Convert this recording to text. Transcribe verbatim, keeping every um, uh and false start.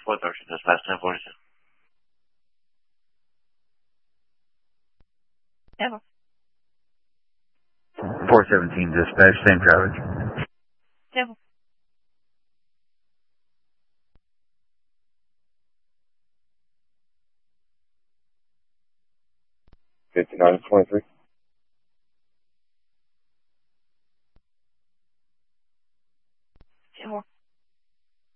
four thirteen, dispatch ten forty-two. Yeah. four seventeen, dispatch, same traffic. Yeah. fifty-nine twenty-three.